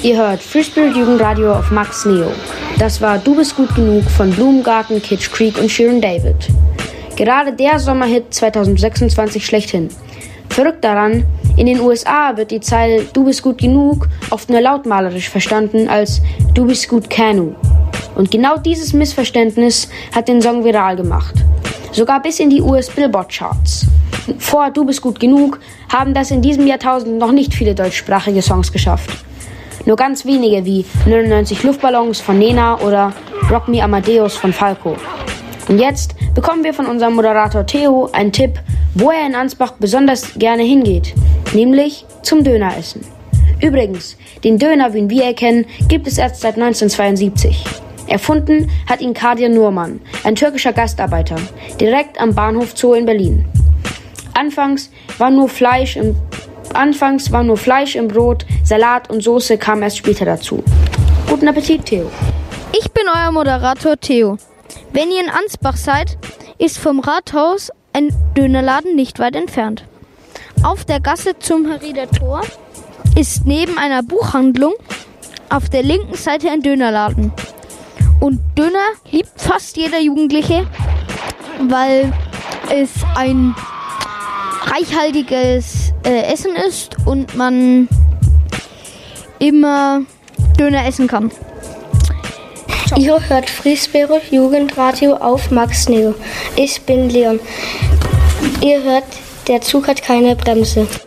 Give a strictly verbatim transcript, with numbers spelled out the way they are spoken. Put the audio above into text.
Ihr hört Free Spirit Jugendradio auf Max Neo. Das war Du bist gut genug von Blumengarten, Kitsch Creek und Shirin David. Gerade der Sommerhit zwanzig sechsundzwanzig schlechthin. Verrückt daran, in den U S A wird die Zeile Du bist gut genug oft nur lautmalerisch verstanden als Du bist gut Kanu. Und genau dieses Missverständnis hat den Song viral gemacht. Sogar bis in die U S Billboard Charts. Vor Du bist gut genug haben das in diesem Jahrtausend noch nicht viele deutschsprachige Songs geschafft. Nur ganz wenige wie neunundneunzig Luftballons von Nena oder Rock Me Amadeus von Falco. Und jetzt bekommen wir von unserem Moderator Theo einen Tipp, wo er in Ansbach besonders gerne hingeht, nämlich zum Döneressen. Übrigens, den Döner, wie ihn wir erkennen, gibt es erst seit neunzehnhundertzweiundsiebzig. Erfunden hat ihn Kadir Nurman, ein türkischer Gastarbeiter, direkt am Bahnhof Zoo in Berlin. Anfangs war nur Fleisch im, Anfangs war nur Fleisch im Brot, Salat und Soße kam erst später dazu. Guten Appetit, Theo. Ich bin euer Moderator Theo. Wenn ihr in Ansbach seid, ist vom Rathaus ein Dönerladen nicht weit entfernt. Auf der Gasse zum Herrieder Tor ist neben einer Buchhandlung auf der linken Seite ein Dönerladen. Und Döner liebt fast jeder Jugendliche, weil es ein reichhaltiges äh, Essen ist und man immer Döner essen kann. Ciao. Ihr hört Free Spirit Jugendradio auf Max Neo. Ich bin Leon. Ihr hört, der Zug hat keine Bremse.